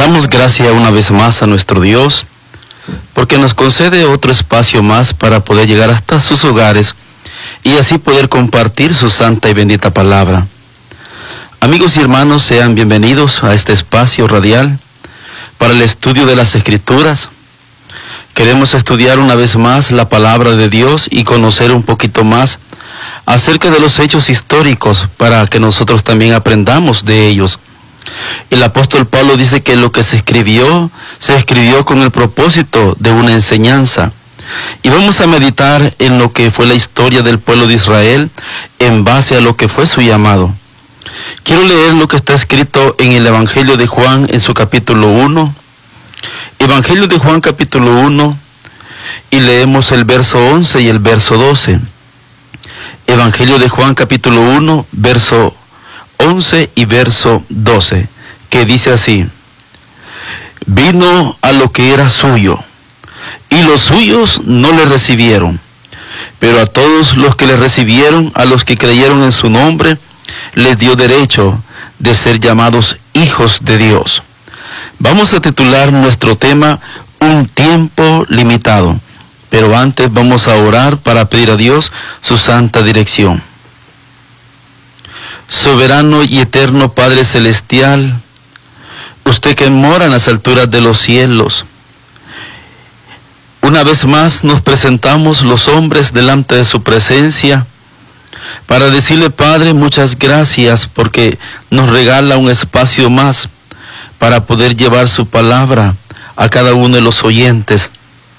Damos gracias una vez más a nuestro Dios, porque nos concede otro espacio más para poder llegar hasta sus hogares y así poder compartir su santa y bendita palabra. Amigos y hermanos, sean bienvenidos a este espacio radial para el estudio de las Escrituras. Queremos estudiar una vez más la palabra de Dios y conocer un poquito más acerca de los hechos históricos para que nosotros también aprendamos de ellos. El apóstol Pablo dice que lo que se escribió con el propósito de una enseñanza. Y vamos a meditar en lo que fue la historia del pueblo de Israel en base a lo que fue su llamado. Quiero leer lo que está escrito en el Evangelio de Juan en su capítulo 1. Evangelio de Juan capítulo 1 y leemos el verso 11 y el verso 12. Evangelio de Juan capítulo 1, verso 11 y verso 12, que dice así: Vino a lo que era suyo, y los suyos no le recibieron, pero a todos los que le recibieron, a los que creyeron en su nombre, les dio derecho de ser llamados hijos de Dios. Vamos a titular nuestro tema Un tiempo limitado, pero antes vamos a orar para pedir a Dios su santa dirección. Soberano y eterno Padre Celestial, usted que mora en las alturas de los cielos, una vez más nos presentamos los hombres delante de su presencia para decirle, Padre, muchas gracias porque nos regala un espacio más para poder llevar su palabra a cada uno de los oyentes.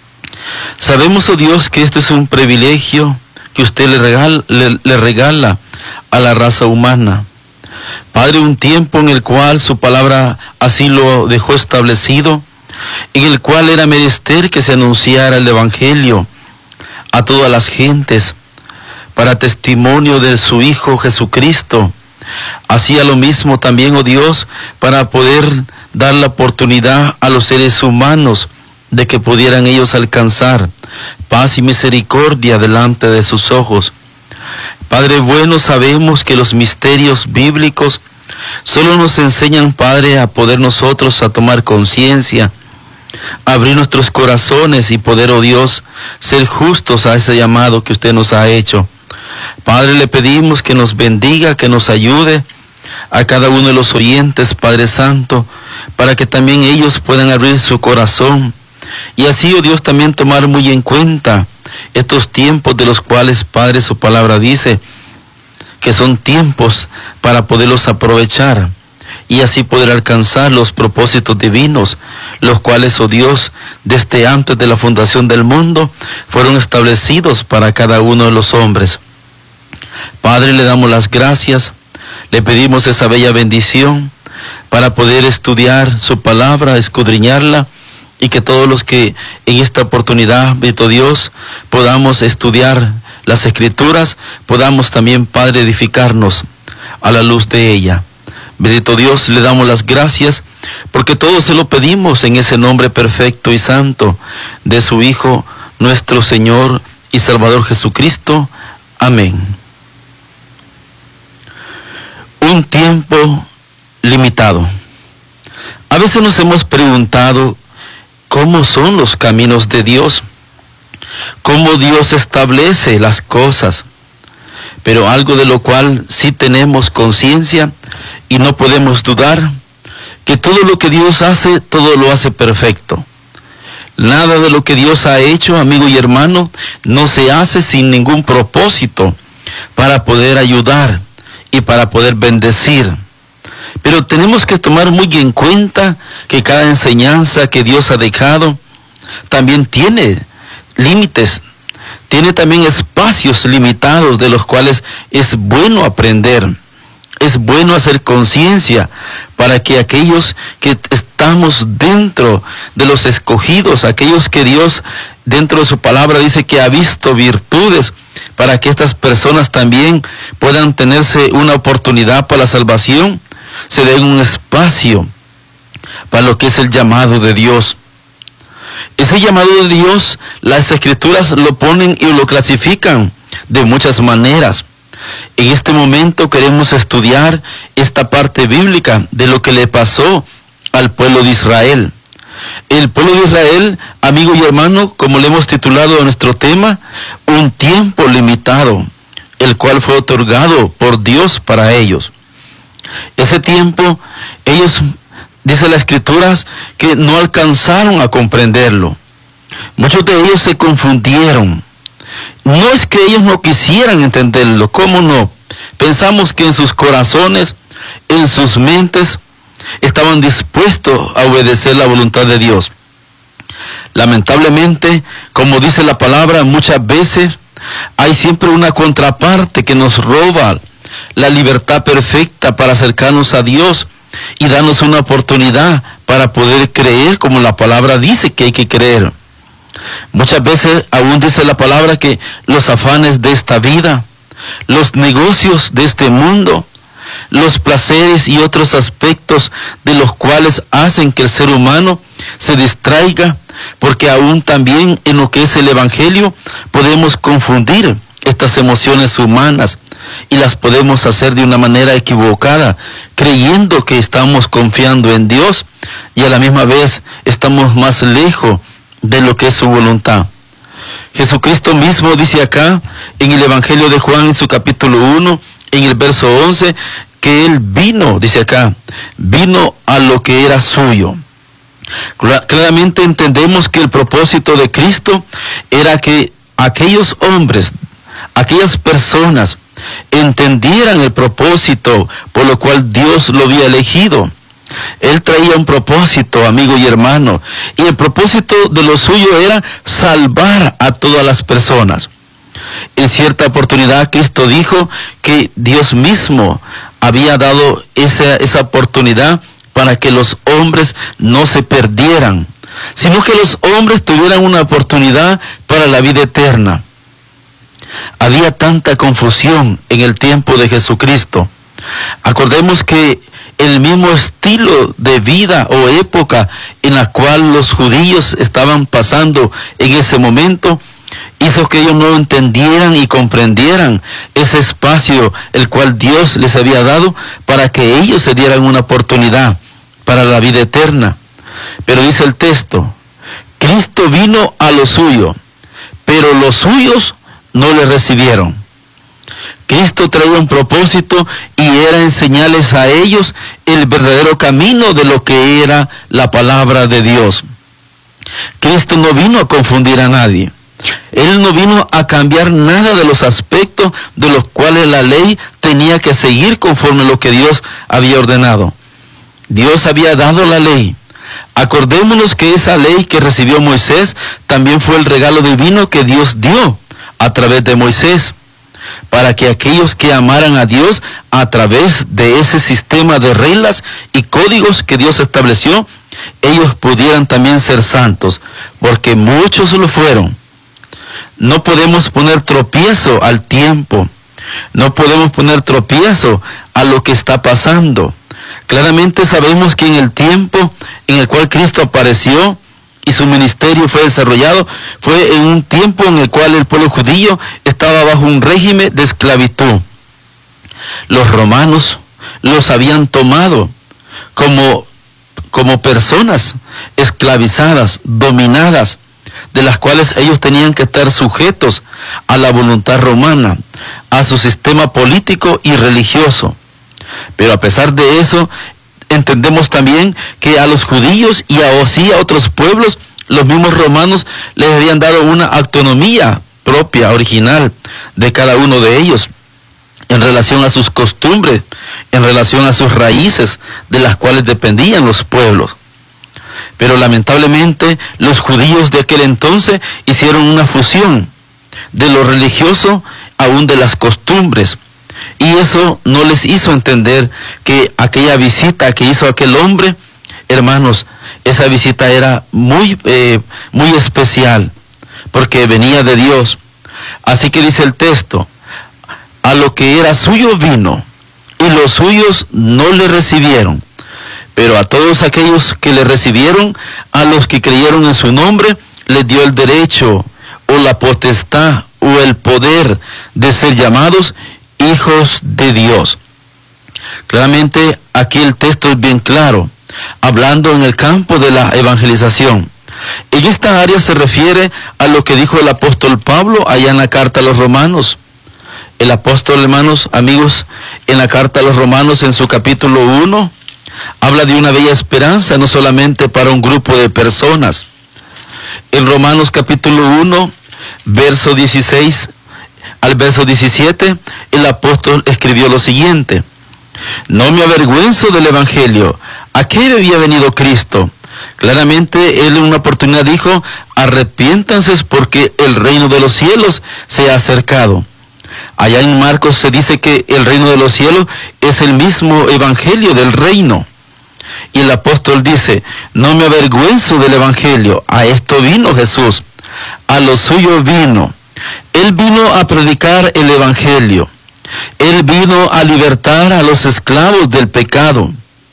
Sabemos, oh Dios, que esto es un privilegio que usted le regala a la raza humana. Padre, un tiempo en el cual su palabra así lo dejó establecido, en el cual era menester que se anunciara el Evangelio a todas las gentes, para testimonio de su Hijo Jesucristo. Hacía lo mismo también, oh Dios, para poder dar la oportunidad a los seres humanos de que pudieran ellos alcanzar paz y misericordia delante de sus ojos. Padre bueno, sabemos que los misterios bíblicos solo nos enseñan, Padre, a poder nosotros a tomar conciencia, abrir nuestros corazones y poder, oh Dios, ser justos a ese llamado que usted nos ha hecho. Padre, le pedimos que nos bendiga, que nos ayude a cada uno de los oyentes, Padre Santo, para que también ellos puedan abrir su corazón y así, oh Dios, también tomar muy en cuenta estos tiempos de los cuales, Padre, su palabra dice que son tiempos para poderlos aprovechar y así poder alcanzar los propósitos divinos, los cuales, oh Dios, desde antes de la fundación del mundo, fueron establecidos para cada uno de los hombres. Padre, le damos las gracias, le pedimos esa bella bendición para poder estudiar su palabra, escudriñarla, y que todos los que en esta oportunidad, bendito Dios, podamos estudiar las Escrituras, podamos también, Padre, edificarnos a la luz de ella. Bendito Dios, le damos las gracias, porque todo se lo pedimos en ese nombre perfecto y santo de su Hijo, nuestro Señor y Salvador Jesucristo. Amén. Un tiempo limitado. A veces nos hemos preguntado, ¿cómo son los caminos de Dios? ¿Cómo Dios establece las cosas? Pero algo de lo cual sí tenemos conciencia y no podemos dudar, que todo lo que Dios hace, todo lo hace perfecto. Nada de lo que Dios ha hecho, amigo y hermano, no se hace sin ningún propósito para poder ayudar y para poder bendecir. Pero tenemos que tomar muy en cuenta que cada enseñanza que Dios ha dejado también tiene límites, tiene también espacios limitados de los cuales es bueno aprender, es bueno hacer conciencia para que aquellos que estamos dentro de los escogidos, aquellos que Dios dentro de su palabra dice que ha visto virtudes, para que estas personas también puedan tenerse una oportunidad para la salvación, se den un espacio para lo que es el llamado de Dios. Ese llamado de Dios, las Escrituras lo ponen y lo clasifican de muchas maneras. En este momento queremos estudiar esta parte bíblica de lo que le pasó a al pueblo de Israel. El pueblo de Israel, amigo y hermano, como le hemos titulado a nuestro tema, un tiempo limitado, el cual fue otorgado por Dios para ellos. Ese tiempo, ellos, dice las Escrituras, que no alcanzaron a comprenderlo. Muchos de ellos se confundieron. No es que ellos no quisieran entenderlo, ¿cómo no? Pensamos que en sus corazones, en sus mentes, estaban dispuestos a obedecer la voluntad de Dios. Lamentablemente, como dice la palabra, muchas veces hay siempre una contraparte que nos roba la libertad perfecta para acercarnos a Dios y darnos una oportunidad para poder creer como la palabra dice que hay que creer. Muchas veces aún dice la palabra que los afanes de esta vida, los negocios de este mundo, los placeres y otros aspectos de los cuales hacen que el ser humano se distraiga, porque aún también en lo que es el Evangelio podemos confundir estas emociones humanas y las podemos hacer de una manera equivocada, creyendo que estamos confiando en Dios y a la misma vez estamos más lejos de lo que es su voluntad. Jesucristo mismo dice acá en el Evangelio de Juan en su capítulo 1, en el verso 11, que Él vino, dice acá, vino a lo que era suyo. Claramente entendemos que el propósito de Cristo era que aquellos hombres, aquellas personas, entendieran el propósito por lo cual Dios lo había elegido. Él traía un propósito, amigo y hermano, y el propósito de lo suyo era salvar a todas las personas. En cierta oportunidad Cristo dijo que Dios mismo había dado esa oportunidad para que los hombres no se perdieran, sino que los hombres tuvieran una oportunidad para la vida eterna. Había tanta confusión en el tiempo de Jesucristo. Acordemos que el mismo estilo de vida o época en la cual los judíos estaban pasando en ese momento hizo que ellos no entendieran y comprendieran ese espacio el cual Dios les había dado para que ellos se dieran una oportunidad para la vida eterna. Pero dice el texto, Cristo vino a lo suyo, pero los suyos no le recibieron. Cristo traía un propósito y era enseñarles a ellos el verdadero camino de lo que era la palabra de Dios. Cristo no vino a confundir a nadie. Él no vino a cambiar nada de los aspectos de los cuales la ley tenía que seguir conforme a lo que Dios había ordenado. Dios había dado la ley. Acordémonos que esa ley que recibió Moisés también fue el regalo divino que Dios dio a través de Moisés, para que aquellos que amaran a Dios a través de ese sistema de reglas y códigos que Dios estableció, ellos pudieran también ser santos, porque muchos lo fueron. No podemos poner tropiezo al tiempo, no podemos poner tropiezo a lo que está pasando. Claramente sabemos que en el tiempo en el cual Cristo apareció y su ministerio fue desarrollado, fue en un tiempo en el cual el pueblo judío estaba bajo un régimen de esclavitud. Los romanos los habían tomado como personas esclavizadas, dominadas, de las cuales ellos tenían que estar sujetos a la voluntad romana, a su sistema político y religioso. Pero a pesar de eso, entendemos también que a los judíos y a otros pueblos, los mismos romanos les habían dado una autonomía propia, original, de cada uno de ellos, en relación a sus costumbres, en relación a sus raíces, de las cuales dependían los pueblos. Pero lamentablemente los judíos de aquel entonces hicieron una fusión de lo religioso aún de las costumbres. Y eso no les hizo entender que aquella visita que hizo aquel hombre, hermanos, esa visita era muy especial, porque venía de Dios. Así que dice el texto, a lo que era suyo vino, y los suyos no le recibieron. Pero a todos aquellos que le recibieron, a los que creyeron en su nombre, les dio el derecho, o la potestad, o el poder de ser llamados hijos de Dios. Claramente aquí el texto es bien claro. hablando en el campo de la evangelización. En esta área se refiere a lo que dijo el apóstol Pablo allá en la carta a los Romanos. El apóstol, hermanos, amigos, en la carta a los Romanos, en su capítulo 1, habla de una bella esperanza, no solamente para un grupo de personas. En Romanos capítulo 1, verso 16 al verso 17, el apóstol escribió lo siguiente: no me avergüenzo del evangelio. ¿A qué había venido Cristo? Claramente él en una oportunidad dijo: arrepiéntanse porque el reino de los cielos se ha acercado. Allá en Marcos se dice que el reino de los cielos es el mismo evangelio del reino. Y el apóstol dice: no me avergüenzo del evangelio. A esto vino Jesús, a lo suyo vino. Él vino a predicar el evangelio. Él vino a libertar a los esclavos del pecado.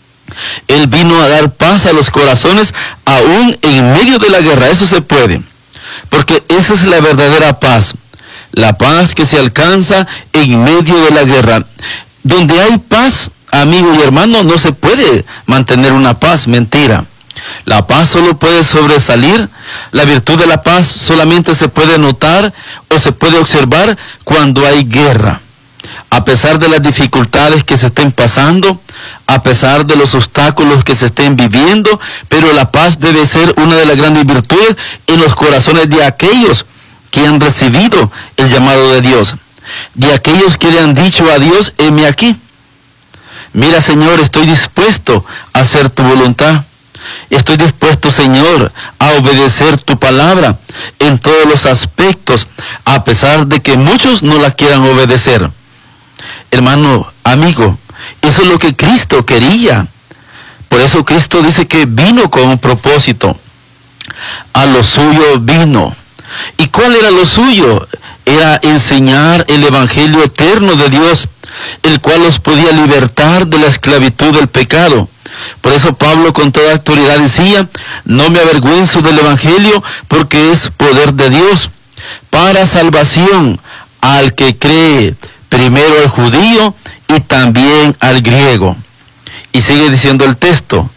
Él vino a dar paz a los corazones aún en medio de la guerra. Eso se puede, porque esa es la verdadera paz. La paz que se alcanza en medio de la guerra. Donde hay paz, amigo y hermano, no se puede mantener una paz, mentira. La paz solo puede sobresalir. La virtud de la paz solamente se puede notar o se puede observar cuando hay guerra. A pesar de las dificultades que se estén pasando, a pesar de los obstáculos que se estén viviendo, pero la paz debe ser una de las grandes virtudes en los corazones de aquellos que han recibido el llamado de Dios, de aquellos que le han dicho a Dios: heme aquí. Mira, Señor, estoy dispuesto a hacer tu voluntad. Estoy dispuesto, Señor, a obedecer tu palabra en todos los aspectos, a pesar de que muchos no la quieran obedecer. Hermano, amigo, eso es lo que Cristo quería. Por eso Cristo dice que vino con un propósito. A lo suyo vino. ¿Y cuál era lo suyo? Era enseñar el evangelio eterno de Dios, el cual los podía libertar de la esclavitud del pecado. Por eso Pablo con toda autoridad decía: no me avergüenzo del evangelio, porque es poder de Dios para salvación al que cree, primero al judío y también al griego. Y sigue diciendo el texto: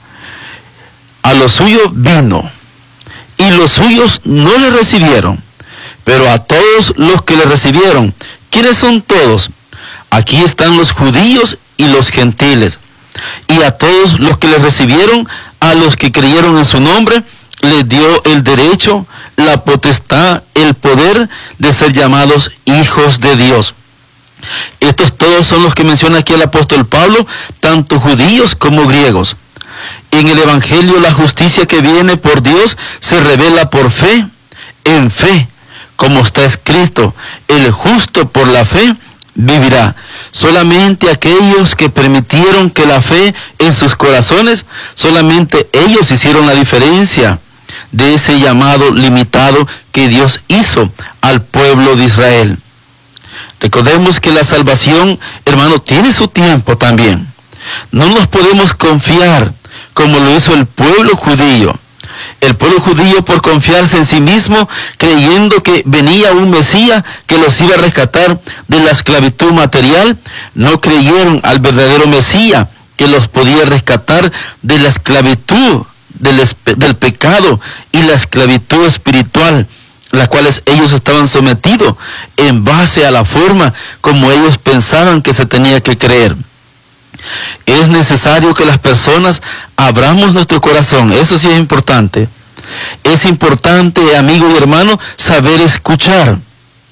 a lo suyo vino, y los suyos no le recibieron, pero a todos los que le recibieron. ¿Quiénes son todos? Aquí están los judíos y los gentiles. Y a todos los que le recibieron, a los que creyeron en su nombre, les dio el derecho, la potestad, el poder de ser llamados hijos de Dios. Estos todos son los que menciona aquí el apóstol Pablo, tanto judíos como griegos. En el evangelio, la justicia que viene por Dios se revela por fe, en fe, como está escrito: el justo por la fe vivirá. Solamente aquellos que permitieron que la fe en sus corazones, solamente ellos hicieron la diferencia de ese llamado limitado que Dios hizo al pueblo de Israel. Recordemos que la salvación, hermano, tiene su tiempo también. No nos podemos confiar como lo hizo el pueblo judío. El pueblo judío, por confiarse en sí mismo, creyendo que venía un Mesías que los iba a rescatar de la esclavitud material, no creyeron al verdadero Mesías que los podía rescatar de la esclavitud del pecado y la esclavitud espiritual, las cuales ellos estaban sometidos en base a la forma como ellos pensaban que se tenía que creer. Es necesario que las personas abramos nuestro corazón. Eso sí es importante. Es importante, amigo y hermano, saber escuchar.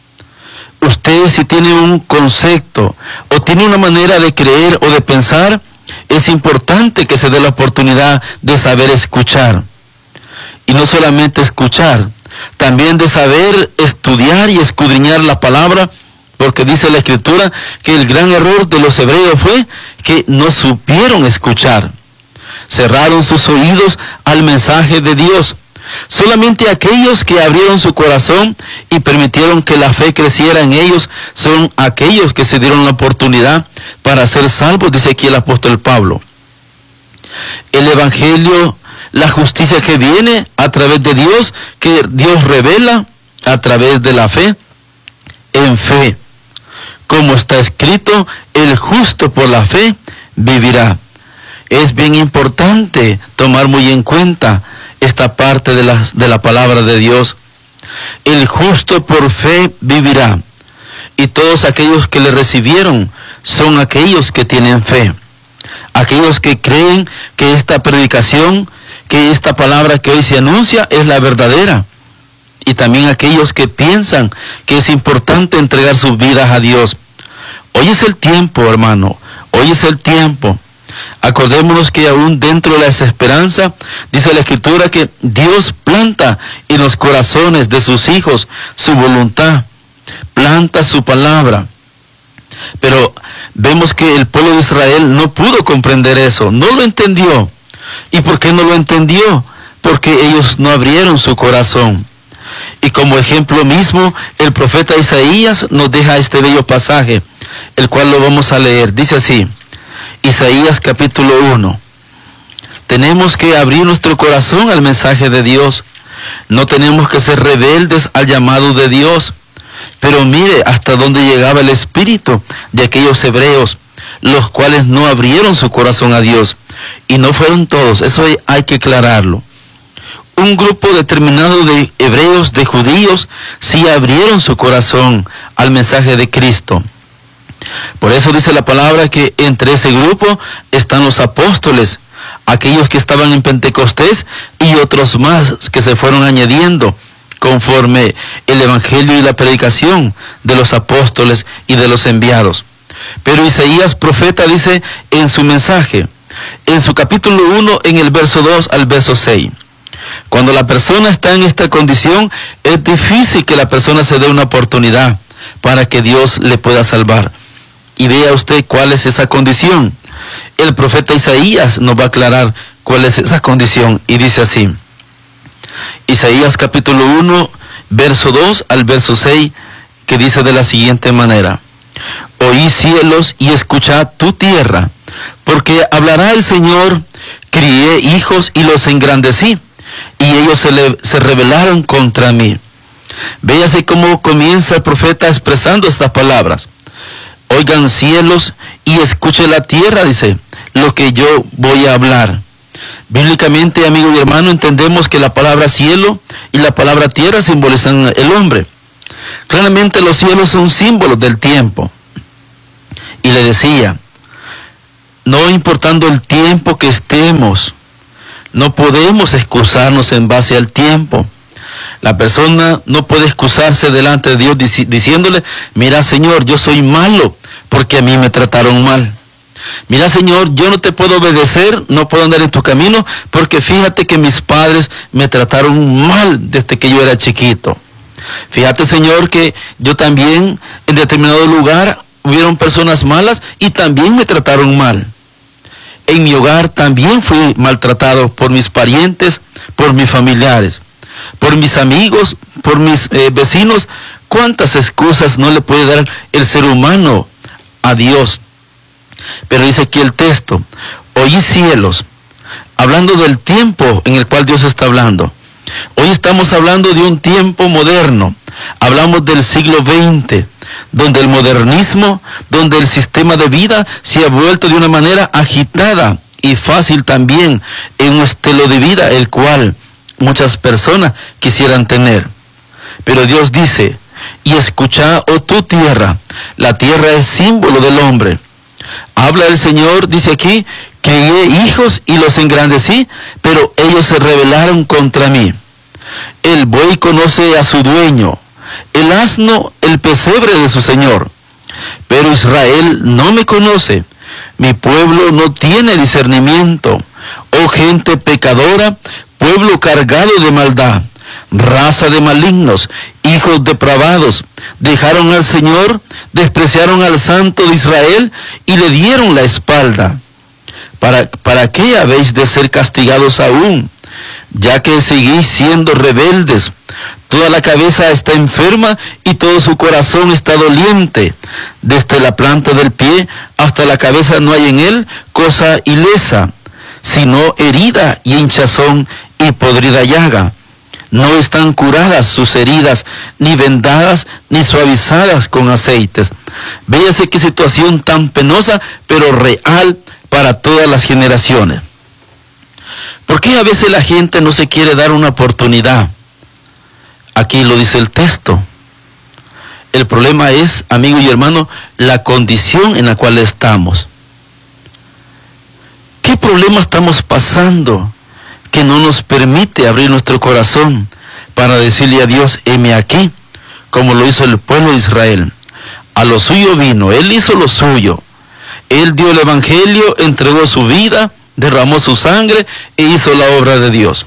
Usted, si tiene un concepto o tiene una manera de creer o de pensar, es importante que se dé la oportunidad de saber escuchar. Y no solamente escuchar, también de saber estudiar y escudriñar la palabra, porque dice la Escritura que el gran error de los hebreos fue que no supieron escuchar. Cerraron sus oídos al mensaje de Dios. Solamente aquellos que abrieron su corazón y permitieron que la fe creciera en ellos son aquellos que se dieron la oportunidad para ser salvos, dice aquí el apóstol Pablo. El evangelio, la justicia que viene a través de Dios, que Dios revela a través de la fe, en fe. Como está escrito: el justo por la fe vivirá. Es bien importante tomar muy en cuenta esta parte de la palabra de Dios. El justo por fe vivirá, y todos aquellos que le recibieron son aquellos que tienen fe, aquellos que creen que esta predicación, que esta palabra que hoy se anuncia es la verdadera, y también aquellos que piensan que es importante entregar sus vidas a Dios. Hoy es el tiempo, hermano, hoy es el tiempo. Acordémonos que aún dentro de la esperanza, dice la Escritura que Dios planta en los corazones de sus hijos su voluntad, planta su palabra. Pero vemos que el pueblo de Israel no pudo comprender eso, no lo entendió. ¿Y por qué no lo entendió? Porque ellos no abrieron su corazón. Y como ejemplo mismo, el profeta Isaías nos deja este bello pasaje, el cual lo vamos a leer. Dice así, Isaías capítulo 1. Tenemos que abrir nuestro corazón al mensaje de Dios. No tenemos que ser rebeldes al llamado de Dios. Pero mire hasta dónde llegaba el espíritu de aquellos hebreos, los cuales no abrieron su corazón a Dios. Y no fueron todos, eso hay que aclararlo. Un grupo determinado de hebreos, de judíos, sí abrieron su corazón al mensaje de Cristo. Por eso dice la palabra que entre ese grupo están los apóstoles, aquellos que estaban en Pentecostés y otros más que se fueron añadiendo conforme el evangelio y la predicación de los apóstoles y de los enviados. Pero Isaías profeta dice en su mensaje, en su capítulo 1, en el verso 2 al verso 6, cuando la persona está en esta condición, es difícil que la persona se dé una oportunidad para que Dios le pueda salvar. Y vea usted cuál es esa condición. El profeta Isaías nos va a aclarar cuál es esa condición. Y dice así, Isaías capítulo 1, verso 2 al verso 6, que dice de la siguiente manera: Oí cielos y escuchad tu tierra, porque hablará el Señor, crié hijos y los engrandecí, y ellos se rebelaron contra mí. Véase cómo comienza el profeta expresando estas palabras. Oigan cielos y escuche la tierra, dice, lo que yo voy a hablar. Bíblicamente, amigo y hermano, entendemos que la palabra cielo y la palabra tierra simbolizan el hombre. Claramente los cielos son símbolos del tiempo. Y le decía, no importando el tiempo que estemos, no podemos excusarnos en base al tiempo. La persona no puede excusarse delante de Dios diciéndole, mira Señor, yo soy malo porque a mí me trataron mal. Mira Señor, yo no te puedo obedecer, no puedo andar en tu camino porque fíjate que mis padres me trataron mal desde que yo era chiquito. Fíjate Señor que yo también en determinado lugar hubieron personas malas y también me trataron mal. En mi hogar también fui maltratado por mis parientes, por mis familiares, por mis amigos, por mis vecinos. ¿Cuántas excusas no le puede dar el ser humano a Dios? Pero dice aquí el texto, oí cielos, hablando del tiempo en el cual Dios está hablando. Hoy estamos hablando de un tiempo moderno, hablamos del siglo XX, donde el modernismo, donde el sistema de vida se ha vuelto de una manera agitada y fácil también en un estilo de vida el cual muchas personas quisieran tener. Pero Dios dice, y escucha, oh tu tierra, la tierra es símbolo del hombre. Habla el Señor, dice aquí, crié hijos y los engrandecí, pero ellos se rebelaron contra mí. El buey conoce a su dueño, el asno el pesebre de su señor. Pero Israel no me conoce, mi pueblo no tiene discernimiento. Oh gente pecadora, pueblo cargado de maldad, raza de malignos, hijos depravados, dejaron al Señor, despreciaron al Santo de Israel y le dieron la espalda. ¿Para qué habéis de ser castigados aún? Ya que seguís siendo rebeldes. Toda la cabeza está enferma y todo su corazón está doliente. Desde la planta del pie hasta la cabeza no hay en él cosa ilesa, sino herida y hinchazón y podrida llaga. No están curadas sus heridas, ni vendadas, ni suavizadas con aceites. Véase qué situación tan penosa, pero real para todas las generaciones. ¿Por qué a veces la gente no se quiere dar una oportunidad? Aquí lo dice el texto. El problema es, amigo y hermano, la condición en la cual estamos. ¿Qué problema estamos pasando que no nos permite abrir nuestro corazón para decirle a Dios, heme aquí, como lo hizo el pueblo de Israel? A lo suyo vino, Él hizo lo suyo. Él dio el evangelio, entregó su vida, derramó su sangre e hizo la obra de Dios.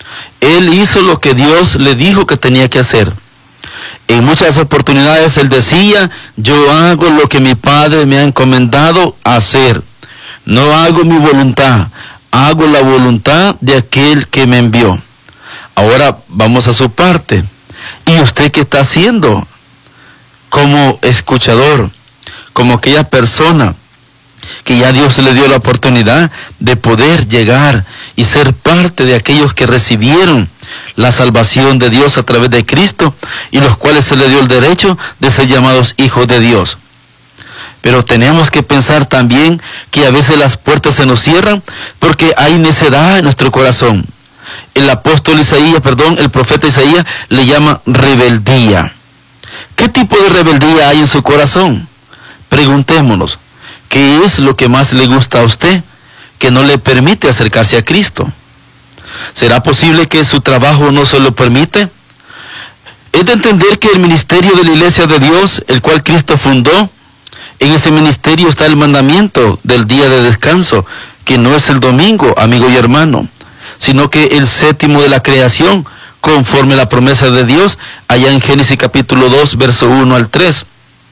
Él hizo lo que Dios le dijo que tenía que hacer. En muchas oportunidades Él decía, yo hago lo que mi Padre me ha encomendado hacer. No hago mi voluntad, hago la voluntad de aquel que me envió. Ahora vamos a su parte. ¿Y usted qué está haciendo? Como escuchador, como aquella persona que ya Dios le dio la oportunidad de poder llegar y ser parte de aquellos que recibieron la salvación de Dios a través de Cristo y los cuales se le dio el derecho de ser llamados hijos de Dios. Pero tenemos que pensar también que a veces las puertas se nos cierran porque hay necedad en nuestro corazón. El profeta Isaías le llama rebeldía. ¿Qué tipo de rebeldía hay en su corazón? Preguntémonos, ¿qué es lo que más le gusta a usted que no le permite acercarse a Cristo? ¿Será posible que su trabajo no se lo permite? Es de entender que el ministerio de la Iglesia de Dios, el cual Cristo fundó, en ese ministerio está el mandamiento del día de descanso, que no es el domingo, amigo y hermano, sino que el séptimo de la creación, conforme a la promesa de Dios, allá en Génesis capítulo 2, verso 1 al 3.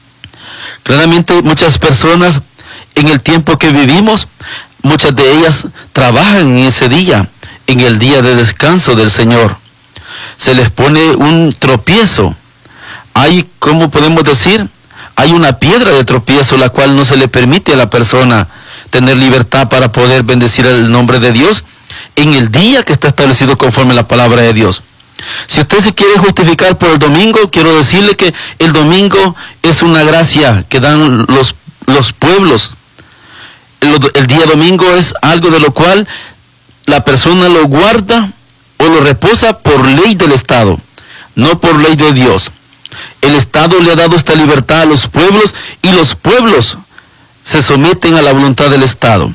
Claramente muchas personas en el tiempo que vivimos, muchas de ellas trabajan en ese día, en el día de descanso del Señor. Se les pone un tropiezo. Hay, ¿cómo podemos decir? Hay una piedra de tropiezo, la cual no se le permite a la persona tener libertad para poder bendecir el nombre de Dios en el día que está establecido conforme a la palabra de Dios. Si usted se quiere justificar por el domingo, quiero decirle que el domingo es una gracia que dan los pueblos. El día domingo es algo de lo cual la persona lo guarda o lo reposa por ley del Estado, no por ley de Dios. El Estado le ha dado esta libertad a los pueblos y los pueblos se someten a la voluntad del Estado.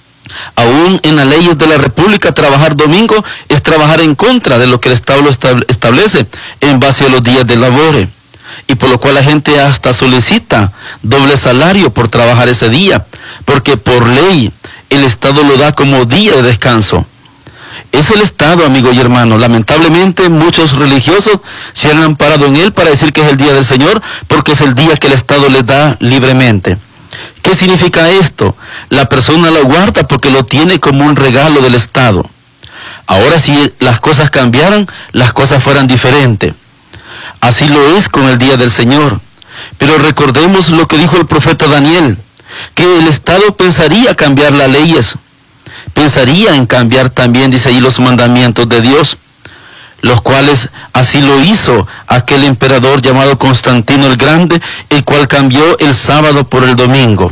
Aún en las leyes de la República, trabajar domingo es trabajar en contra de lo que el Estado establece en base a los días de labore. Y por lo cual la gente hasta solicita doble salario por trabajar ese día, porque por ley el Estado lo da como día de descanso. Es el Estado, amigo y hermano. Lamentablemente muchos religiosos se han amparado en él para decir que es el día del Señor, porque es el día que el Estado les da libremente. ¿Qué significa esto? La persona lo guarda porque lo tiene como un regalo del Estado. Ahora, si las cosas cambiaran, las cosas fueran diferentes. Así lo es con el día del Señor. Pero recordemos lo que dijo el profeta Daniel, que el Estado pensaría cambiar las leyes, pensaría en cambiar también, dice ahí, los mandamientos de Dios, los cuales así lo hizo aquel emperador llamado Constantino el Grande, el cual cambió el sábado por el domingo.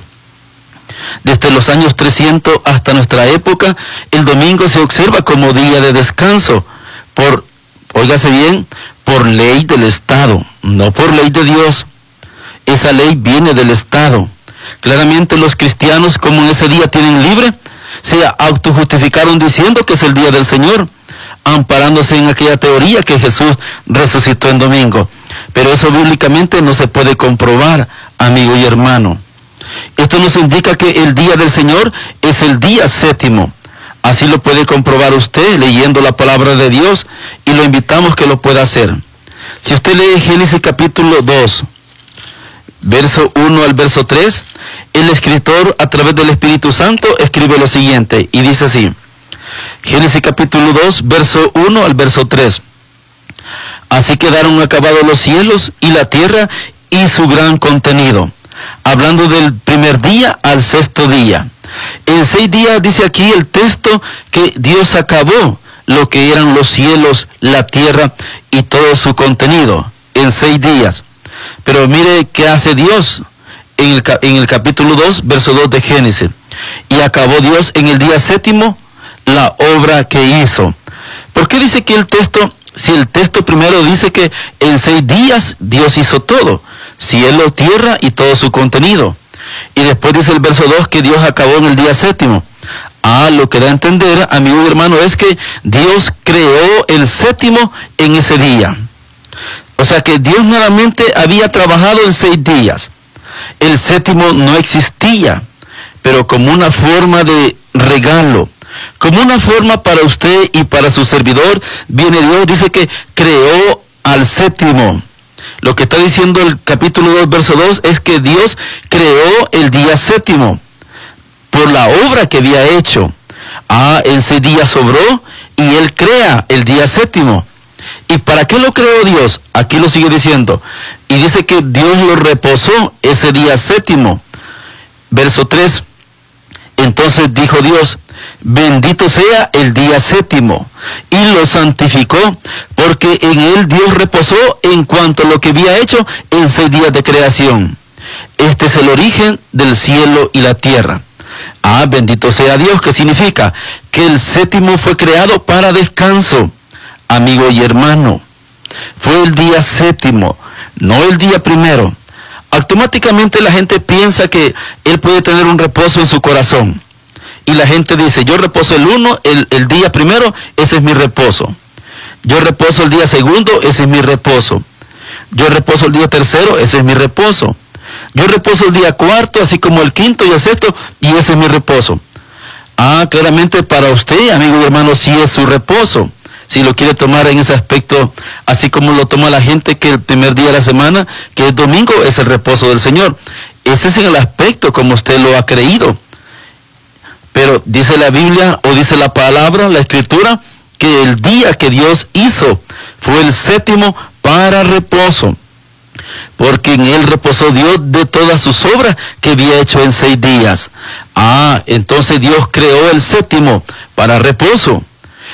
Desde los años 300 hasta nuestra época, el domingo se observa como día de descanso, óigase bien, por ley del Estado, no por ley de Dios. Esa ley viene del Estado. Claramente los cristianos, como en ese día tienen libre, se autojustificaron diciendo que es el día del Señor, amparándose en aquella teoría que Jesús resucitó en domingo. Pero eso bíblicamente no se puede comprobar, amigo y hermano. Esto nos indica que el día del Señor es el día séptimo. Así lo puede comprobar usted leyendo la palabra de Dios, y lo invitamos que lo pueda hacer. Si usted lee Génesis capítulo 2, verso 1 al verso 3, el escritor a través del Espíritu Santo escribe lo siguiente, y dice así: Génesis capítulo 2, verso 1 al verso 3. Así quedaron acabados los cielos y la tierra y su gran contenido, hablando del primer día al sexto día. En 6 días dice aquí el texto que Dios acabó lo que eran los cielos, la tierra y todo su contenido en 6 días. Pero mire qué hace Dios en el capítulo 2, verso 2 de Génesis. Y acabó Dios en el día 7º la obra que hizo. ¿Por qué dice que el texto, si el texto primero dice que en 6 días Dios hizo todo, cielo, tierra y todo su contenido? Y después dice el verso 2 que Dios acabó en el día 7º. Lo que da a entender, amigo y hermano, es que Dios creó el 7º en ese día. O sea que Dios nuevamente había trabajado en 6 días. El 7º no existía, pero como una forma de regalo, como una forma para usted y para su servidor, viene Dios, dice que creó al 7º. Lo que está diciendo el capítulo 2, verso 2, es que Dios creó el día 7º por la obra que había hecho. En 6 días sobró y Él crea el día 7º. ¿Y para qué lo creó Dios? Aquí lo sigue diciendo. Y dice que Dios lo reposó ese día 7º. Verso 3. Entonces dijo Dios, bendito sea el día 7º, y lo santificó, porque en él Dios reposó en cuanto a lo que había hecho en 6 días de creación. Este es el origen del cielo y la tierra. Bendito sea Dios, que significa que el 7º fue creado para descanso, amigo y hermano. Fue el día 7º, no el día primero. Automáticamente la gente piensa que él puede tener un reposo en su corazón. Y la gente dice, yo reposo el día primero, ese es mi reposo. Yo reposo el día segundo, ese es mi reposo. Yo reposo el día tercero, ese es mi reposo. Yo reposo el día cuarto, así como el quinto y el sexto, y ese es mi reposo. Claramente para usted, amigo y hermano, sí es su reposo. Si lo quiere tomar en ese aspecto, así como lo toma la gente que el primer día de la semana, que es domingo, es el reposo del Señor. Ese es en el aspecto como usted lo ha creído. Pero dice la Biblia, o dice la palabra, la Escritura, que el día que Dios hizo fue el 7º para reposo. Porque en él reposó Dios de todas sus obras que había hecho en 6 días. Entonces Dios creó el 7º para reposo.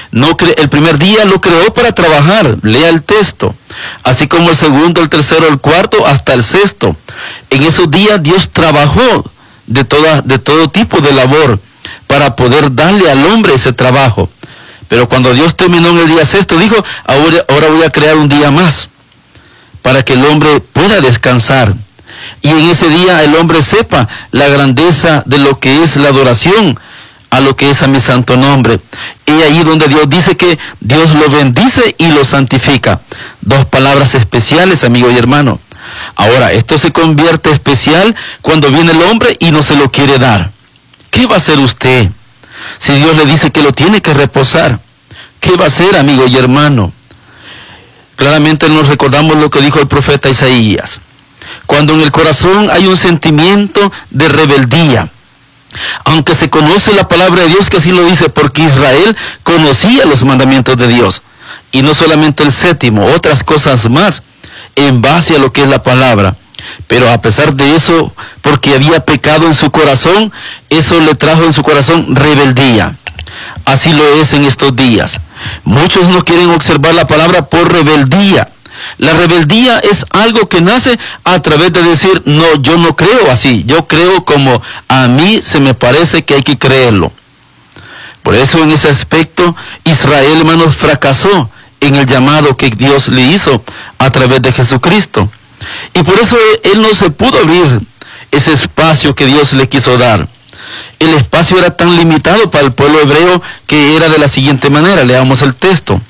El primer día lo creó para trabajar, lea el texto, así como el segundo, el tercero, el cuarto, hasta el sexto. En esos días Dios trabajó de todo tipo de labor para poder darle al hombre ese trabajo. Pero cuando Dios terminó en el día sexto, dijo, ahora voy a crear un día más, para que el hombre pueda descansar. Y en ese día el hombre sepa la grandeza de lo que es la adoración a lo que es a mi santo nombre. Y ahí donde Dios dice que Dios lo bendice y lo santifica. 2 palabras especiales, amigo y hermano. Ahora, esto se convierte especial cuando viene el hombre y no se lo quiere dar. ¿Qué va a hacer usted? Si Dios le dice que lo tiene que reposar, ¿qué va a hacer, amigo y hermano? Claramente nos recordamos lo que dijo el profeta Isaías. Cuando en el corazón hay un sentimiento de rebeldía, aunque se conoce la palabra de Dios que así lo dice, porque Israel conocía los mandamientos de Dios, y no solamente el 7º, otras cosas más, en base a lo que es la palabra. Pero a pesar de eso, porque había pecado en su corazón, eso le trajo en su corazón rebeldía. Así lo es en estos días. Muchos no quieren observar la palabra por rebeldía. La rebeldía es algo que nace a través de decir, no, yo no creo así, yo creo como a mí se me parece que hay que creerlo. Por eso en ese aspecto Israel, hermanos, fracasó en el llamado que Dios le hizo a través de Jesucristo. Y por eso él no se pudo abrir ese espacio que Dios le quiso dar. El espacio era tan limitado para el pueblo hebreo que era de la siguiente manera. Leamos el texto.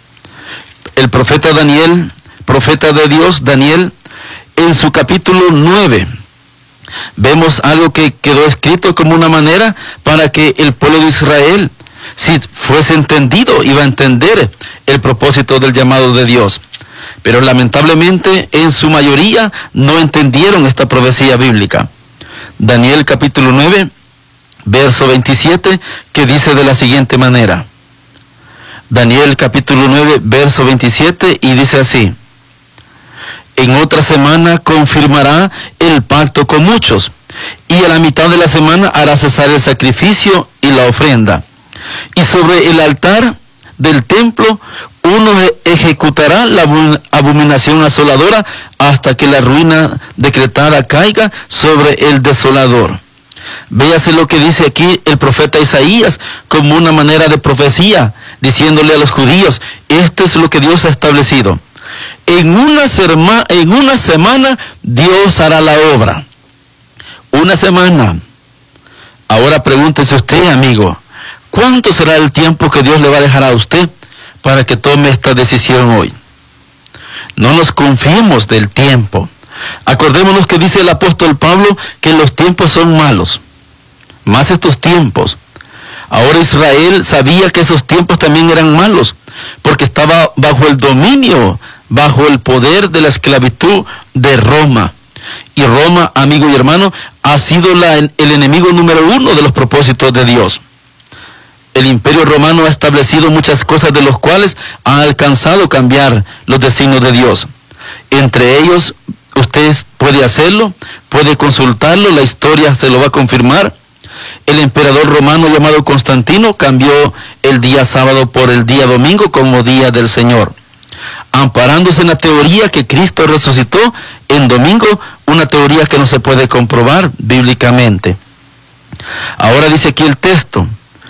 El profeta Daniel, profeta de Dios, Daniel, en su capítulo 9, vemos algo que quedó escrito como una manera para que el pueblo de Israel, si fuese entendido, iba a entender el propósito del llamado de Dios. Pero lamentablemente en su mayoría no entendieron esta profecía bíblica. Daniel capítulo 9, verso 27, que dice de la siguiente manera. Daniel capítulo 9, verso 27, y dice así: en otra semana confirmará el pacto con muchos, y a la mitad de la semana hará cesar el sacrificio y la ofrenda. Y sobre el altar del templo, uno ejecutará la abominación asoladora hasta que la ruina decretada caiga sobre el desolador. Véase lo que dice aquí el profeta Isaías como una manera de profecía, diciéndole a los judíos, esto es lo que Dios ha establecido. En una semana Dios hará la obra. Una semana. Ahora pregúntese usted, amigo, ¿cuánto será el tiempo que Dios le va a dejar a usted para que tome esta decisión hoy? No nos confiemos del tiempo. Acordémonos que dice el apóstol Pablo que los tiempos son malos. Más estos tiempos. Ahora Israel sabía que esos tiempos también eran malos, porque estaba bajo el dominio, bajo el poder de la esclavitud de Roma. Y Roma, amigo y hermano, ha sido el enemigo número 1 de los propósitos de Dios. El imperio romano ha establecido muchas cosas de los cuales ha alcanzado cambiar los designios de Dios. Entre ellos, usted puede hacerlo, puede consultarlo, la historia se lo va a confirmar. El emperador romano llamado Constantino cambió el día sábado por el día domingo como día del Señor, amparándose en la teoría que Cristo resucitó en domingo, una teoría que no se puede comprobar bíblicamente. Ahora dice aquí el texto,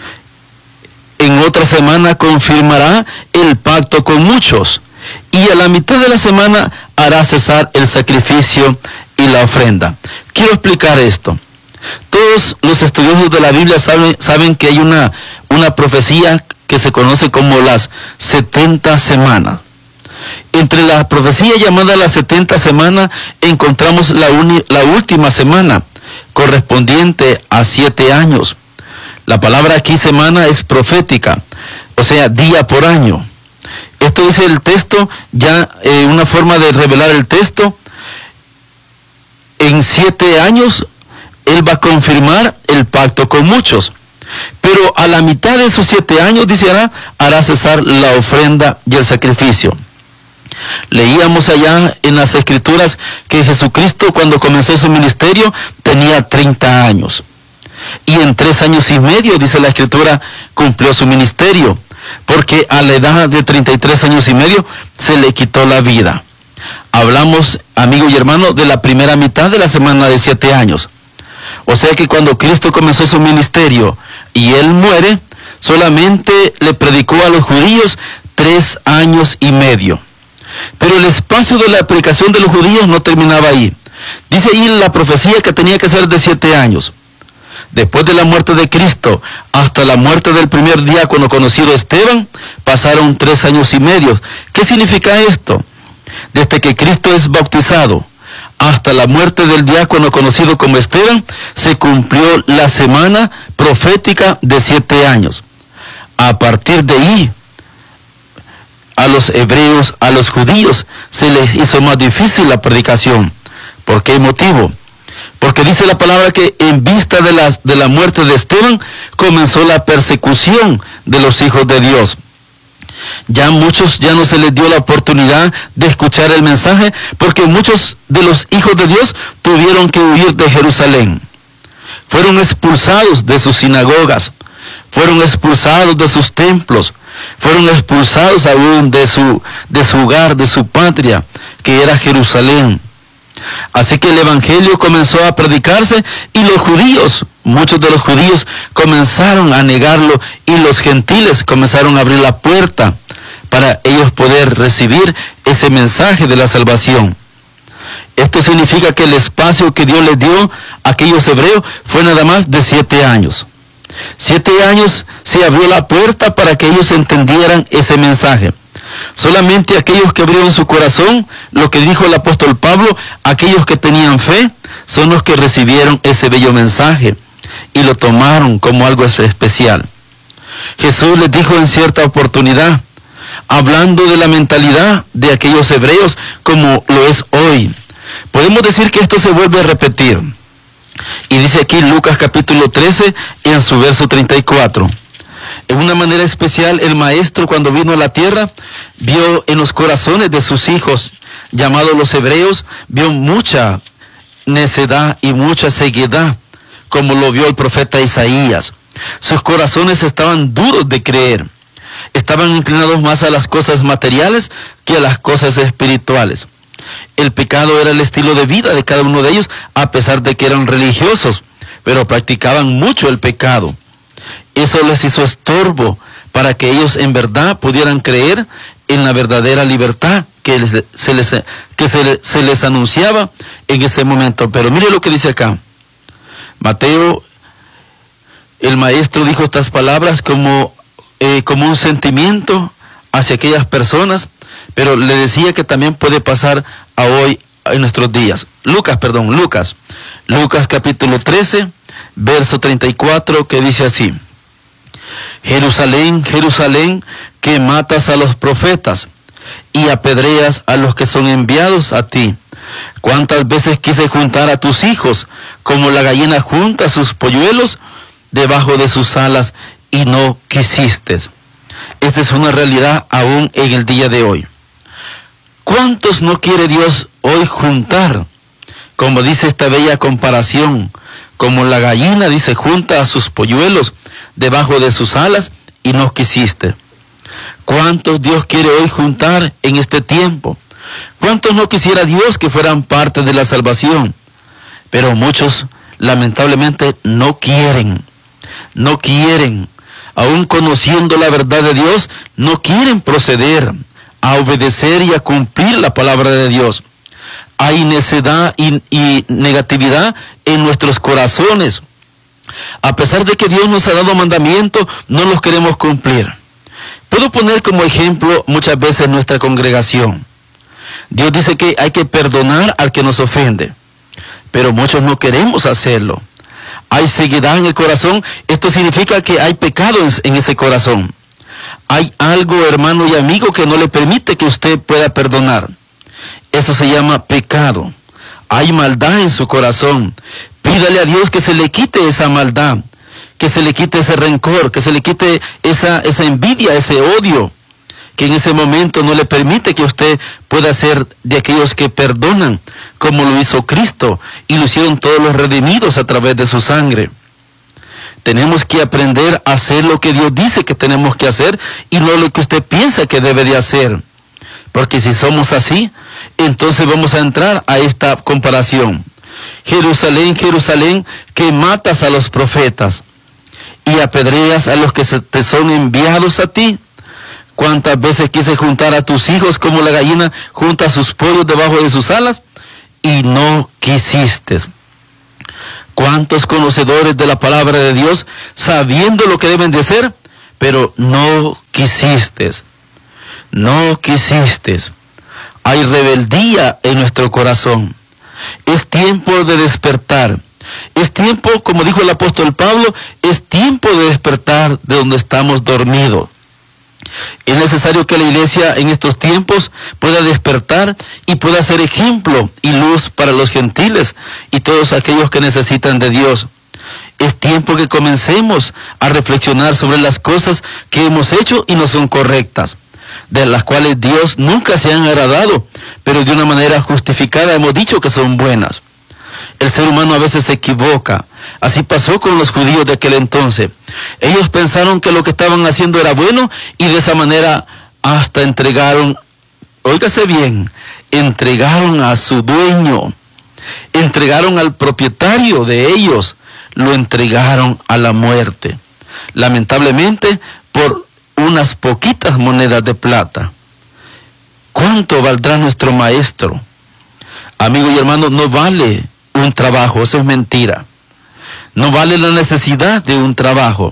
en otra semana confirmará el pacto con muchos, y a la mitad de la semana hará cesar el sacrificio y la ofrenda. Quiero explicar esto. Todos los estudiosos de la Biblia saben que hay una profecía que se conoce como las 70 semanas. Entre la profecía llamada las 70 semanas encontramos la última semana, correspondiente a 7 años. La palabra aquí semana es profética, o sea, día por año. Esto dice el texto, ya una forma de revelar el texto. En 7 años Él va a confirmar el pacto con muchos. Pero a la mitad de esos 7 años, dice, hará cesar la ofrenda y el sacrificio. Leíamos allá en las Escrituras que Jesucristo, cuando comenzó su ministerio, tenía 30 años. Y en 3 años y medio, dice la Escritura, cumplió su ministerio. Porque a la edad de 33 años y medio se le quitó la vida. Hablamos, amigo y hermano, de la primera mitad de la semana de 7 años. O sea que cuando Cristo comenzó su ministerio y Él muere, solamente le predicó a los judíos 3 años y medio. Pero el espacio de la predicación de los judíos no terminaba ahí. Dice ahí la profecía que tenía que ser de 7 años. Después de la muerte de Cristo, hasta la muerte del primer diácono conocido Esteban, pasaron 3 años y medio. ¿Qué significa esto? Desde que Cristo es bautizado hasta la muerte del diácono conocido como Esteban, se cumplió la semana profética de 7 años. A partir de ahí, a los hebreos, a los judíos, se les hizo más difícil la predicación. ¿Por qué motivo? Porque dice la palabra que en vista de la muerte de Esteban, comenzó la persecución de los hijos de Dios. Ya muchos ya no se les dio la oportunidad de escuchar el mensaje, porque muchos de los hijos de Dios tuvieron que huir de Jerusalén. Fueron expulsados de sus sinagogas, fueron expulsados de sus templos, fueron expulsados aún de su hogar, de su patria, que era Jerusalén. Así que el evangelio comenzó a predicarse y los judíos, muchos de los judíos comenzaron a negarlo y los gentiles comenzaron a abrir la puerta para ellos poder recibir ese mensaje de la salvación. Esto significa que el espacio que Dios les dio a aquellos hebreos fue nada más de 7 años. 7 años se abrió la puerta para que ellos entendieran ese mensaje. Solamente aquellos que abrieron su corazón, lo que dijo el apóstol Pablo, aquellos que tenían fe, son los que recibieron ese bello mensaje y lo tomaron como algo especial. Jesús les dijo en cierta oportunidad, hablando de la mentalidad de aquellos hebreos como lo es hoy. Podemos decir que esto se vuelve a repetir. Y dice aquí Lucas capítulo 13 en su verso 34. En una manera especial, el maestro, cuando vino a la tierra, vio en los corazones de sus hijos, llamados los hebreos, vio mucha necedad y mucha ceguedad, como lo vio el profeta Isaías. Sus corazones estaban duros de creer. estaban inclinados más a las cosas materiales que a las cosas espirituales. El pecado era el estilo de vida de cada uno de ellos, a pesar de que eran religiosos, pero practicaban mucho el pecado. Eso les hizo estorbo para que ellos en verdad pudieran creer en la verdadera libertad que se les anunciaba en ese momento. Pero mire lo que dice acá. Mateo, el maestro, dijo estas palabras como un sentimiento hacia aquellas personas, pero le decía que también puede pasar a hoy en nuestros días. Lucas capítulo 13, verso 34, que dice así: Jerusalén, Jerusalén, que matas a los profetas y apedreas a los que son enviados a ti. ¿Cuántas veces quise juntar a tus hijos como la gallina junta sus polluelos debajo de sus alas y no quisiste? Esta es una realidad aún en el día de hoy. ¿Cuántos no quiere Dios hoy juntar? Como dice esta bella comparación, como la gallina, dice, junta a sus polluelos debajo de sus alas y no quisiste. ¿Cuántos Dios quiere hoy juntar en este tiempo? ¿Cuántos no quisiera Dios que fueran parte de la salvación? Pero muchos lamentablemente no quieren, aún conociendo la verdad de Dios, no quieren proceder a obedecer y a cumplir la palabra de Dios. Hay necedad y negatividad en nuestros corazones. A pesar de que Dios nos ha dado mandamientos, no los queremos cumplir. Puedo poner como ejemplo muchas veces nuestra congregación. Dios dice que hay que perdonar al que nos ofende, pero muchos no queremos hacerlo. Hay ceguedad en el corazón. Esto significa que hay pecado en ese corazón. Hay algo, hermano y amigo, que no le permite que usted pueda perdonar. Eso se llama pecado. Hay maldad en su corazón. Pídale a Dios que se le quite esa maldad, que se le quite ese rencor, que se le quite esa envidia, ese odio, que en ese momento no le permite que usted pueda ser de aquellos que perdonan, como lo hizo Cristo, y lo hicieron todos los redimidos a través de su sangre. Tenemos que aprender a hacer lo que Dios dice que tenemos que hacer y no lo que usted piensa que debe de hacer. Porque si somos así, entonces vamos a entrar a esta comparación. Jerusalén, Jerusalén, que matas a los profetas y apedreas a los que te son enviados a ti. ¿Cuántas veces quise juntar a tus hijos como la gallina junta sus pollos debajo de sus alas y no quisiste? ¿Cuántos conocedores de la palabra de Dios, sabiendo lo que deben de hacer, pero no quisiste? No quisiste. Hay rebeldía en nuestro corazón. Es tiempo de despertar. Es tiempo, como dijo el apóstol Pablo, es tiempo de despertar de donde estamos dormidos. Es necesario que la iglesia en estos tiempos pueda despertar y pueda ser ejemplo y luz para los gentiles y todos aquellos que necesitan de Dios. Es tiempo que comencemos a reflexionar sobre las cosas que hemos hecho y no son correctas, de las cuales Dios nunca se han agradado, pero de una manera justificada hemos dicho que son buenas. El ser humano a veces se equivoca. Así pasó con los judíos de aquel entonces. Ellos pensaron que lo que estaban haciendo era bueno y de esa manera hasta entregaron, óigase bien, entregaron a su dueño, entregaron al propietario de ellos, lo entregaron a la muerte. Lamentablemente por unas poquitas monedas de plata. ¿Cuánto valdrá nuestro maestro? Amigo y hermano, no vale un trabajo, eso es mentira. No vale la necesidad de un trabajo.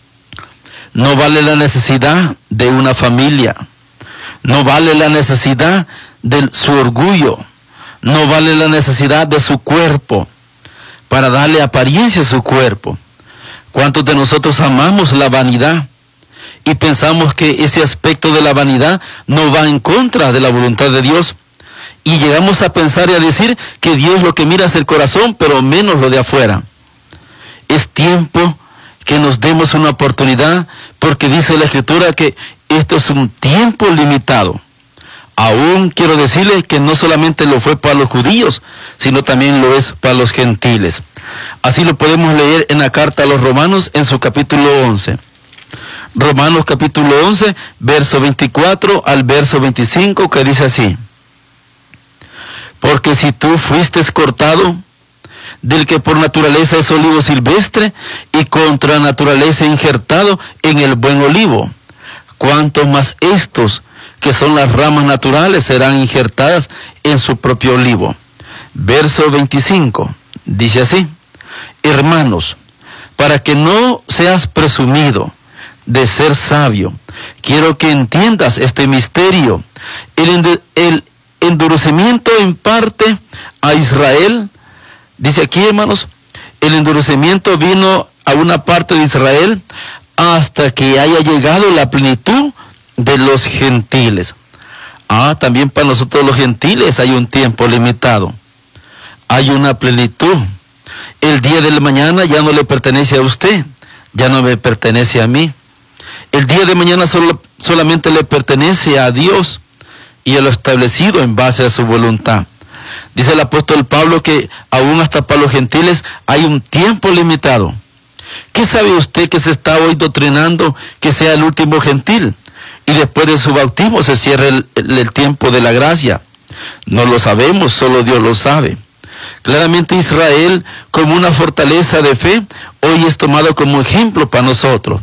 No vale la necesidad de una familia. No vale la necesidad de su orgullo. No vale la necesidad de su cuerpo para darle apariencia a su cuerpo. ¿Cuántos de nosotros amamos la vanidad y pensamos que ese aspecto de la vanidad no va en contra de la voluntad de Dios? Y llegamos a pensar y a decir que Dios lo que mira es el corazón, pero menos lo de afuera. Es tiempo que nos demos una oportunidad, porque dice la Escritura que esto es un tiempo limitado. Aún quiero decirle que no solamente lo fue para los judíos, sino también lo es para los gentiles. Así lo podemos leer en la carta a los Romanos en su capítulo 11. Romanos capítulo 11, verso 24 al verso 25, que dice así: porque si tú fuiste cortado del que por naturaleza es olivo silvestre y contra naturaleza injertado en el buen olivo, cuánto más estos, que son las ramas naturales, serán injertadas en su propio olivo. Verso 25, dice así: hermanos, para que no seas presumido de ser sabio, quiero que entiendas este misterio. El endurecimiento en parte a Israel, dice aquí, hermanos, el endurecimiento vino a una parte de Israel hasta que haya llegado la plenitud de los gentiles. También para nosotros los gentiles hay un tiempo limitado, hay una plenitud. El día de la mañana ya no le pertenece a usted, ya no me pertenece a mí. El día de mañana solamente le pertenece a Dios y a lo establecido en base a su voluntad. Dice el apóstol Pablo que aún hasta para los gentiles hay un tiempo limitado. ¿Qué sabe usted que se está hoy doctrinando que sea el último gentil y después de su bautismo se cierre el tiempo de la gracia? No lo sabemos, solo Dios lo sabe. Claramente Israel, como una fortaleza de fe, hoy es tomado como ejemplo para nosotros.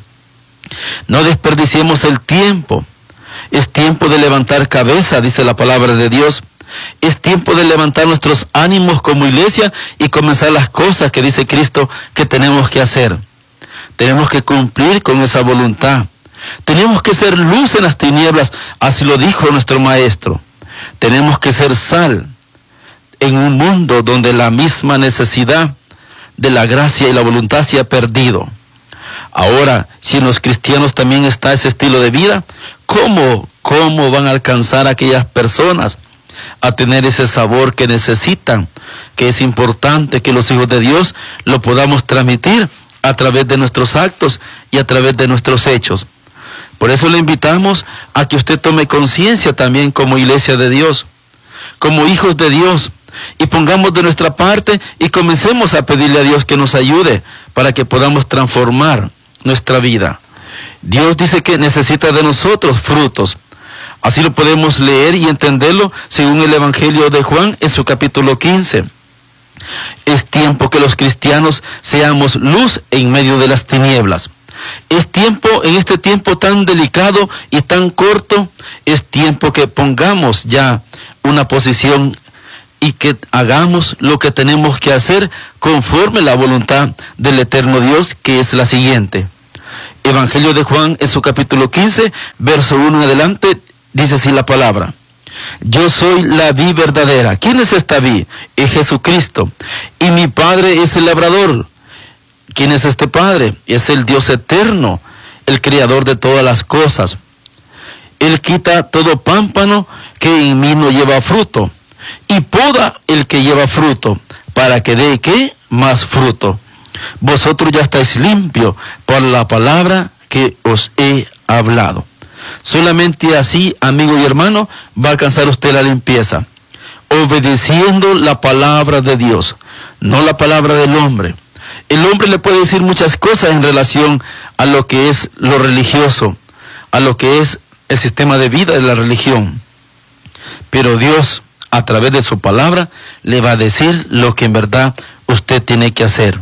No desperdiciemos el tiempo. Es tiempo de levantar cabeza, dice la palabra de Dios. Es tiempo de levantar nuestros ánimos como iglesia y comenzar las cosas que dice Cristo que tenemos que hacer. Tenemos que cumplir con esa voluntad. Tenemos que ser luz en las tinieblas, así lo dijo nuestro Maestro. Tenemos que ser sal en un mundo donde la misma necesidad de la gracia y la voluntad se ha perdido. Ahora, si en los cristianos también está ese estilo de vida, ¿cómo van a alcanzar a aquellas personas a tener ese sabor que necesitan? Que es importante que los hijos de Dios lo podamos transmitir a través de nuestros actos y a través de nuestros hechos. Por eso le invitamos a que usted tome conciencia también como iglesia de Dios, como hijos de Dios, y pongamos de nuestra parte y comencemos a pedirle a Dios que nos ayude para que podamos transformar nuestra vida. Dios dice que necesita de nosotros frutos. Así lo podemos leer y entenderlo según el Evangelio de Juan en su capítulo 15. Es tiempo que los cristianos seamos luz en medio de las tinieblas. Es tiempo, en este tiempo tan delicado y tan corto, es tiempo que pongamos ya una posición y que hagamos lo que tenemos que hacer conforme la voluntad del eterno Dios, que es la siguiente. Evangelio de Juan en su capítulo 15, verso 1 en adelante, dice así la palabra: yo soy la vid verdadera. ¿Quién es esta vid? Es Jesucristo. Y mi Padre es el labrador. ¿Quién es este Padre? Es el Dios eterno, el creador de todas las cosas. Él quita todo pámpano que en mí no lleva fruto, y poda el que lleva fruto, para que dé ¿qué? Más fruto. Vosotros ya estáis limpios por la palabra que os he hablado. Solamente así, amigo y hermano, va a alcanzar usted la limpieza, obedeciendo la palabra de Dios, no la palabra del hombre. El hombre le puede decir muchas cosas en relación a lo que es lo religioso, a lo que es el sistema de vida de la religión. Pero Dios, a través de su palabra, le va a decir lo que en verdad usted tiene que hacer.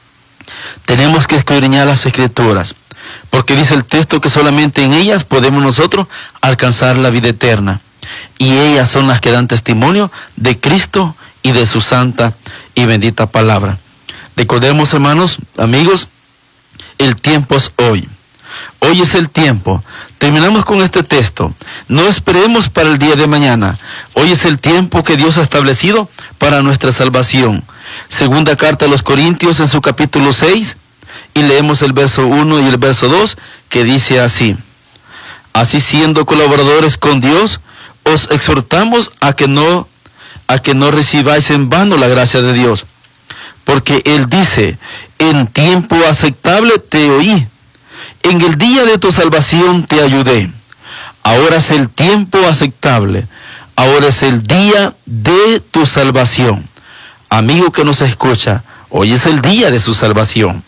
Tenemos que escudriñar las Escrituras, porque dice el texto que solamente en ellas podemos nosotros alcanzar la vida eterna. Y ellas son las que dan testimonio de Cristo y de su santa y bendita palabra. Recordemos, hermanos, amigos, el tiempo es hoy. Hoy es el tiempo. Terminamos con este texto. No esperemos para el día de mañana. Hoy es el tiempo que Dios ha establecido para nuestra salvación. Segunda carta a los Corintios en su capítulo 6, y leemos el verso 1 y el verso 2, que dice así: así, siendo colaboradores con Dios, os exhortamos a que no recibáis en vano la gracia de Dios. Porque Él dice: en tiempo aceptable te oí, en el día de tu salvación te ayudé. Ahora es el tiempo aceptable, ahora es el día de tu salvación. Amigo que nos escucha, hoy es el día de su salvación.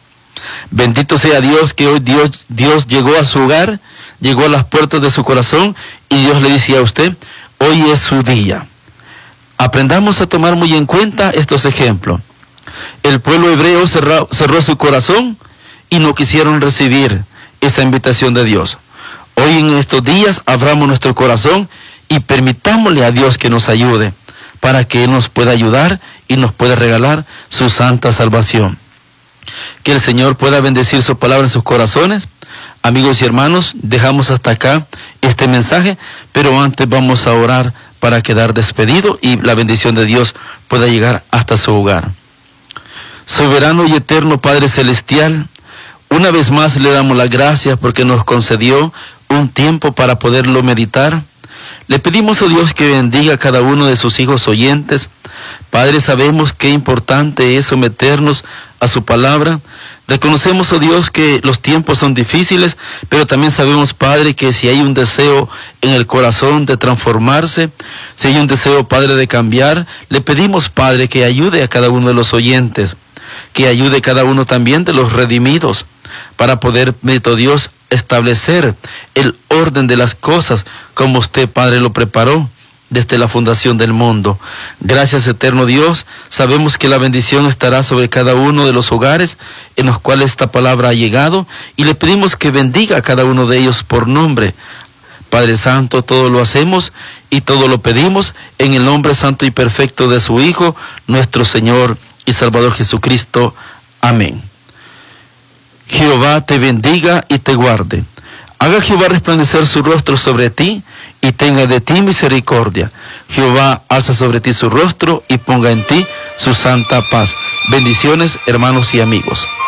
Bendito sea Dios, que hoy Dios llegó a su hogar, llegó a las puertas de su corazón, y Dios le dice a usted, hoy es su día. Aprendamos a tomar muy en cuenta estos ejemplos. El pueblo hebreo cerró su corazón y no quisieron recibir esa invitación de Dios. Hoy en estos días abramos nuestro corazón y permitámosle a Dios que nos ayude, para que Él nos pueda ayudar y nos pueda regalar su santa salvación. Que el Señor pueda bendecir su palabra en sus corazones. Amigos y hermanos, dejamos hasta acá este mensaje, pero antes vamos a orar para quedar despedido y la bendición de Dios pueda llegar hasta su hogar. Soberano y eterno Padre Celestial, una vez más le damos las gracias porque nos concedió un tiempo para poderlo meditar. Le pedimos a Dios que bendiga a cada uno de sus hijos oyentes. Padre, sabemos qué importante es someternos a su palabra. Reconocemos, oh Dios, que los tiempos son difíciles, pero también sabemos, Padre, que si hay un deseo en el corazón de transformarse, si hay un deseo, Padre, de cambiar, le pedimos, Padre, que ayude a cada uno de los oyentes, que ayude a cada uno también de los redimidos, para poder, bendito Dios, establecer el orden de las cosas como usted, Padre, lo preparó desde la fundación del mundo. Gracias, eterno Dios. Sabemos que la bendición estará sobre cada uno de los hogares en los cuales esta palabra ha llegado, y le pedimos que bendiga a cada uno de ellos por nombre. Padre Santo, todo lo hacemos y todo lo pedimos en el nombre santo y perfecto de su Hijo, nuestro Señor y Salvador Jesucristo. Amén. Jehová te bendiga y te guarde. Haga Jehová resplandecer su rostro sobre ti y tenga de ti misericordia. Jehová alza sobre ti su rostro y ponga en ti su santa paz. Bendiciones, hermanos y amigos.